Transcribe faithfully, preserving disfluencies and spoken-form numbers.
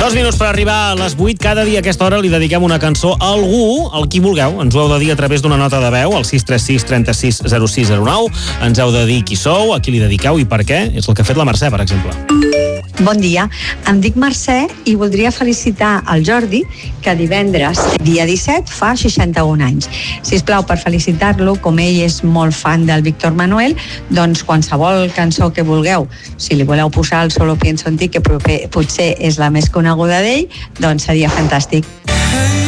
Dos minuts per arribar a les vuit. Cada dia a aquesta hora li dediquem una cançó a algú, al qui vulgueu. Ens ho heu de dir a través d'una nota de veu, al sis tres sis, trenta-sis, zero sis zero nou. Ens heu de dir qui sou, a qui li dediqueu i per què. És el que ha fet la Mercè, per exemple. Bon dia, em dic Mercè i voldria felicitar el Jordi, que divendres, dia disset, fa seixanta-un anys. Sisplau, per felicitar-lo, com ell és molt fan del Víctor Manuel, doncs qualsevol cançó que vulgueu, si li voleu posar el Solo pienso en ti, que potser és la més coneguda d'ell, doncs seria fantàstic.